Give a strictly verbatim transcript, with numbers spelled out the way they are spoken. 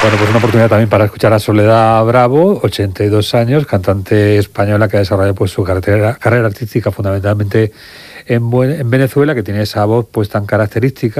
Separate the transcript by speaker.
Speaker 1: Bueno, pues una oportunidad también para escuchar a Soledad Bravo, ochenta y dos años, cantante española que ha desarrollado pues su carrera, carrera artística fundamentalmente en, en Venezuela, que tiene esa voz pues tan característica.